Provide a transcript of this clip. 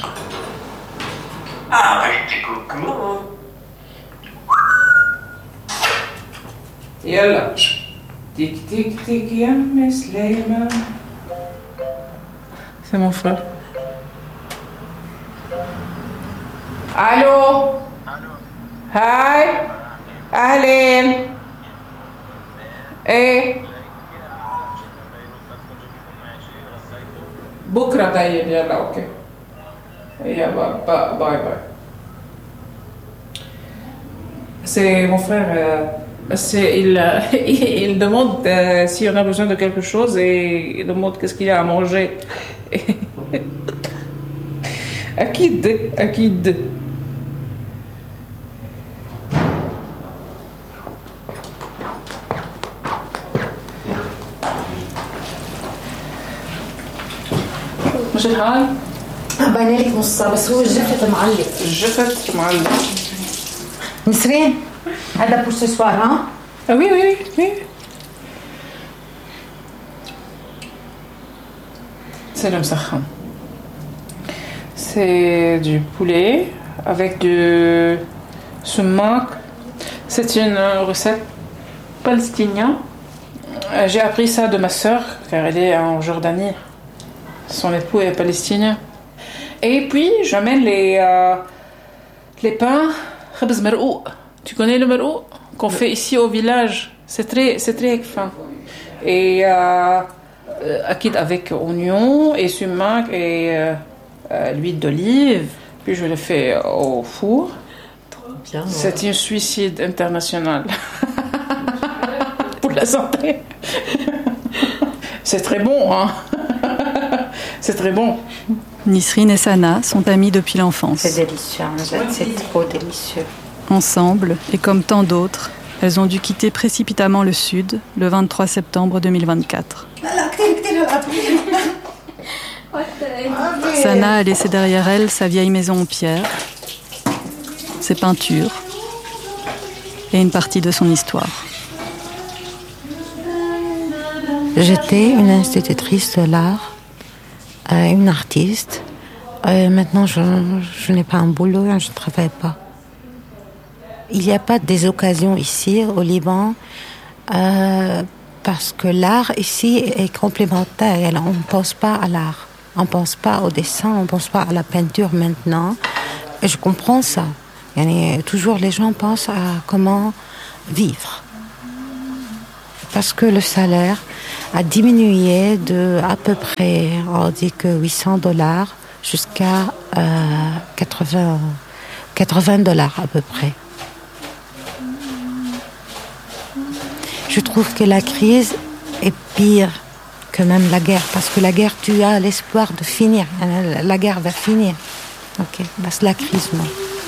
Ah, petit coucou. يلا تيك تيك تيك يا ام سليمان. C'est mon frère. الو هاي اهلين. ايه بكره طيب يلا اوكي. يلا باي باي. C'est mon frère. Il demande si on a besoin de quelque chose et il demande qu'est-ce qu'il y a à manger. أكيد. مش الحال؟ باينالك نصها بس هو الجفت معلق. الجفت معلق. نسرين هذا pour ce soir hein? Ah oui. C'est le msakhan. C'est du poulet avec du sumac. C'est une recette palestinienne. J'ai appris ça de ma sœur car elle est en Jordanie. Son époux est palestinien. Et puis j'amène les pains khbz marou. Tu connais le marou qu'on fait ici au village? C'est très fin. Et akid avec oignon et sumac et l'huile d'olive. Puis je le fais au four. Bien, c'est un suicide international. Pour la santé. C'est très bon, hein. C'est très bon. Nisrine et Sana sont amies depuis l'enfance. C'est délicieux, c'est trop délicieux. Ensemble, et comme tant d'autres, elles ont dû quitter précipitamment le Sud le 23 septembre 2024. Sana a laissé derrière elle sa vieille maison en pierre, ses peintures et une partie de son histoire. J'étais une institutrice de l'art, une artiste. Maintenant, je n'ai pas un boulot, je ne travaille pas. Il n'y a pas des occasions ici, au Liban, parce que l'art ici est complémentaire. On ne pense pas à l'art, on ne pense pas au dessin, on ne pense pas à la peinture maintenant. Et je comprends ça. Toujours les gens pensent à comment vivre. Parce que le salaire a diminué de à peu près, on dit que $800 jusqu'à $80 à peu près. Je trouve que la crise est pire que même la guerre, parce que la guerre, tu as l'espoir de finir. La guerre va finir. Ok, parce que la crise, non.